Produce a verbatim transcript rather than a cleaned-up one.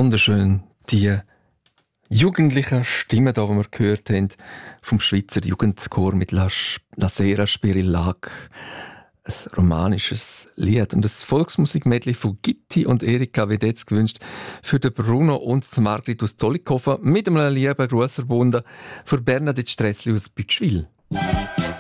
Wunderschön, die jugendlichen Stimmen, die wir gehört haben, vom Schweizer Jugendchor mit La, La Sera Spirillac. Ein romanisches Lied und das Volksmusikmedley von Gitti und Erika wird jetzt gewünscht für den Bruno und die Margrit aus Zollikofen mit einem lieben Gruß verbunden für Bernadette Stressli aus Bütschwil.